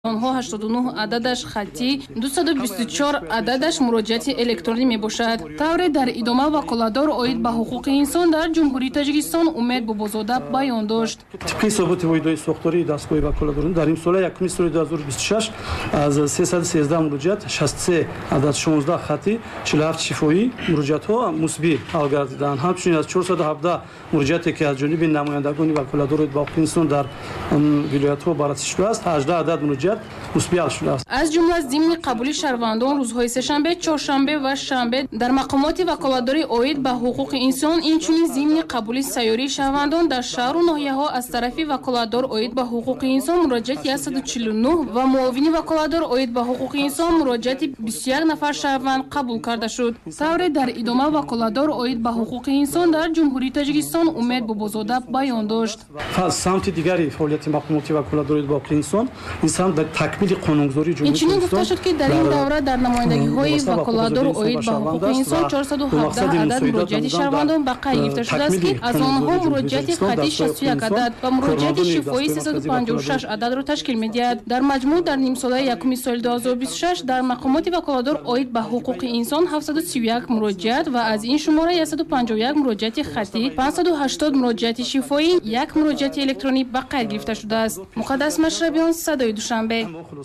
آنها 89 عددش خطی 224 عددش مراجعت الکترونی می باشد. طور در ادامه وکالتدار اوید به حقوق انسان در جمهوری تاجیکستان امید بابازاده بیان داشت. طبق ثبات ویدیوی ساختاری دستگاه وکالتداران در این سال 1 سال 2026 از 313 مراجعت 63 عدد 16 خطی 47 شفاهی مراجعت ها مثبت حل گردیدند. همچنین از 417 مراجعتی که از جانب نمایندگان وکالتدار اوید به حقوق انسان در ولایت ها بررسی شده است 18 عدد مراجعت از جمله ضمن قبول شهروندان روزهای سه‌شنبه، چهارشنبه و شنبه در مقامات وکالتداری اوید به حقوق انسان، اینچنین ضمن قبول سیاری شهروندان در شهر و ناحیه‌ها از طرف وکالتدار اوید به حقوق انسان مراجعت 149 و معاون وکالتدار اوید به حقوق انسان مراجعت 21 نفر شهروند قبول کرده شد. طور در ادامه وکالتدار اوید به حقوق انسان در جمهوری تاجیکستان امید بابازاده بیان داشت. سمت دیگری فعالیت مقامات وکالتدار اوید به حقوق انسان اینچنین گفته شد که در این دوره در نمایندگی‌های وکالتدار اوید به حقوق انسان 417 عدد مراجعت شهروندان به قید گرفته شده است که از آنها مراجعت خطی 61 عدد و مراجعت شفاهی 356 عدد را تشکیل می‌دهد. در مجموع در نیم ساله یکم سال 2026 در مقامات وکالتدار اوید به حقوق انسان 731 مراجعت و از این شماره 151 مراجعت خطی، 580 مراجعت شفاهی، یک مراجعت الکترونیک به قید گرفته شده است. مقدس مشربیان، صدای دوشنبه.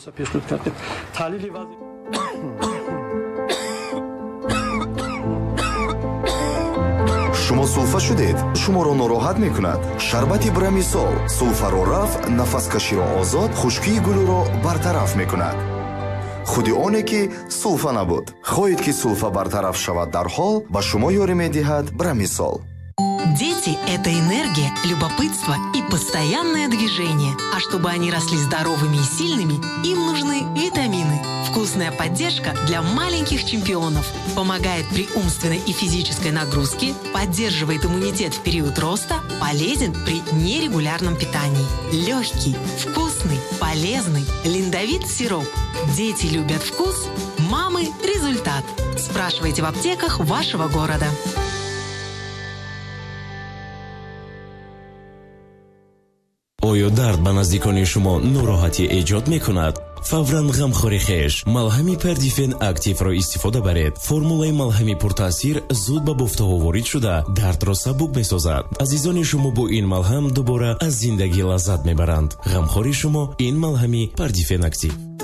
شما سولفا شدید؟ شما را ناراحت میکند؟ شربت برمیسول سولفا را رفع، نفس کشی را آزاد، خشکی گلو را برطرف میکند. خودی آنه که سولفا نبود. خواهید که سولфа برطرف شود در حال به шумо ёрӣ медиҳад Брamisол. Дети – это энергия, любопытство и постоянное движение. А чтобы они росли здоровыми и сильными, им нужны витамины. Вкусная поддержка для маленьких чемпионов. Помогает при умственной и физической нагрузке, поддерживает иммунитет в период роста, полезен при нерегулярном питании. Легкий, вкусный, полезный. Линдовит сироп. Дети любят вкус, мамы – результат. Спрашивайте в аптеках вашего города. آیا درد به نزدیکان شما ناراحتی ایجاد میکند؟ فوراً غمخوری خیش ملهم پردیفن اکتیو را استفاده برید. فرمولای ملهم پرتاثیر زود به بافته وارد شده درد را سبک میسازد. عزیزان شما با این ملهم دوباره از زندگی لذت میبرند. غمخوری شما این ملهمی پردیفن اکتیو.